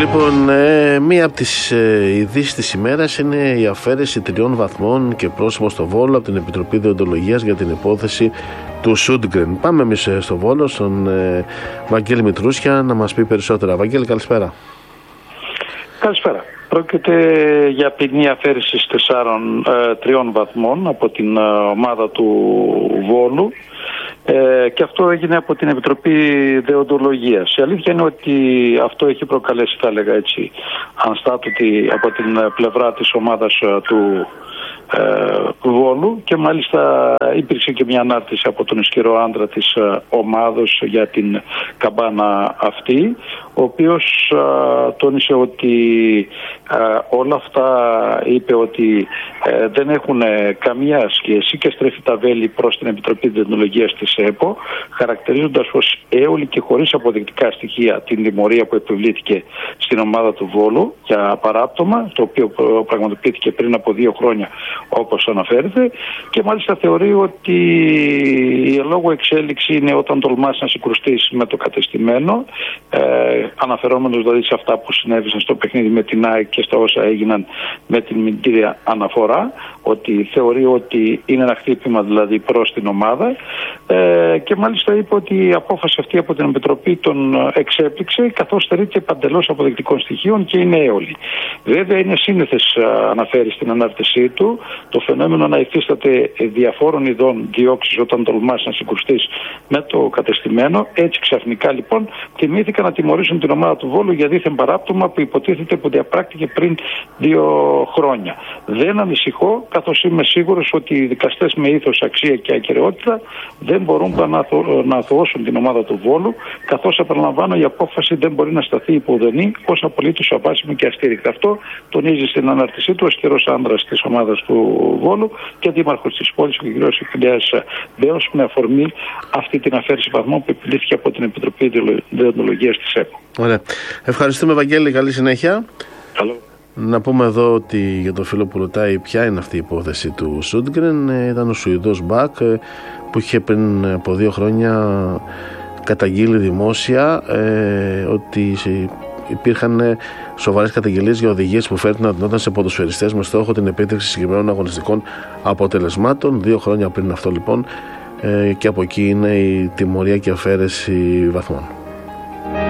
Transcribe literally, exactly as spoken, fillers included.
Λοιπόν, ε, μία από τις ε, ειδήσεις της ημέρας είναι η αφαίρεση τριών βαθμών και πρόσημο στο Βόλο από την Επιτροπή Δεοντολογίας για την υπόθεση του Σούντγκρεν. Πάμε εμείς ε, στο Βόλο, στον ε, Βαγγέλη Μητρούσια, να μας πει περισσότερα. Βαγγέλη, καλησπέρα. Καλησπέρα. Πρόκειται για ποινή αφαίρεσης τεσσάρων, ε, τριών βαθμών από την ε, ομάδα του Βόλου. Ε, και αυτό έγινε από την Επιτροπή Δεοντολογίας. Η αλήθεια είναι ότι αυτό έχει προκαλέσει, θα έλεγα έτσι, ανστάτωτη από την πλευρά της ομάδας του ε, Βόλου, και μάλιστα υπήρξε και μια ανάρτηση από τον ισχυρό άντρα της ε, ομάδος για την καμπάνα αυτή, ο οποίος ε, τόνισε ότι ε, όλα αυτά, είπε ότι ε, δεν έχουν καμία σχέση και στρέφει τα βέλη προς την Επιτροπή Δεοντολογίας της ΕΠΟ, χαρακτηρίζοντας ως έολη και χωρίς αποδεικτικά στοιχεία την τιμωρία που επιβλήθηκε στην ομάδα του Βόλου για παράπτωμα, το οποίο πραγματοποιήθηκε πριν από δύο χρόνια όπως αναφέρεται, και μάλιστα θεωρεί ότι η ελόγω εξέλιξη είναι όταν τολμάς να συγκρουστείς με το κατεστημένο, ε, αναφερόμενος δηλαδή σε αυτά που συνέβησαν στο παιχνίδι με την ΑΕΚ και στα όσα έγιναν με την μηνυτήρια αναφορά, ότι θεωρεί ότι είναι ένα χτύπημα δηλαδή προς την ομάδα, ε, και μάλιστα είπε ότι η απόφαση αυτή από την Επιτροπή τον εξέπληξε, καθώς στερείται παντελώς αποδεικτικών στοιχείων και είναι έολη. Βέβαια είναι σύνηθες, αναφέρει στην ανάρτησή του, το φαινόμενο να υφίσταται διαφόρων ειδών διώξεις όταν τολμάς να συγκρουστείς με το κατεστημένο. Έτσι ξαφνικά λοιπόν θυμήθηκαν να τιμωρήσουν την ομάδα του Βόλου για δίθεν παράπτωμα που υποτίθεται που διαπράκτηκε πριν δύο χρόνια. Δεν ανησυχώ, καθώς είμαι σίγουρος ότι οι δικαστές με ήθος, αξία και ακεραιότητα δεν μπορούν να, να αθωώσουν την ομάδα του Βόλου, καθώς επαναλαμβάνω η απόφαση δεν μπορεί να σταθεί υποδενή ως απολύτως αβάσιμη και αστήρικτη. Αυτό τονίζει στην ανάρτησή του ο ισχυρός άνδρας της ομάδας του Βόλου και δήμαρχος της πόλης, ο κ. Ιφιλιάς Μπέος, με αφορμή αυτή την αφαίρεση βαθμών που επιλήθηκε από την Επιτροπή Δεοντολογίας της ΕΠΟ. Ωραία. Ευχαριστούμε, Βαγγέλη. Καλή συνέχεια. Καλό. Να πούμε εδώ ότι για το φίλο που ρωτάει ποια είναι αυτή η υπόθεση του Σούντγκρεν, ήταν ο Σουηδός Μπακ που είχε πριν από δύο χρόνια καταγγείλει δημόσια ε, ότι υπήρχαν σοβαρές καταγγελίες για οδηγίες που φέρνουν να δινόταν σε ποδοσφαιριστές με στόχο την επίτευξη συγκεκριμένων αγωνιστικών αποτελεσμάτων. Δύο χρόνια πριν αυτό λοιπόν, ε, και από εκεί είναι η τιμωρία και αφαίρεση βαθμών.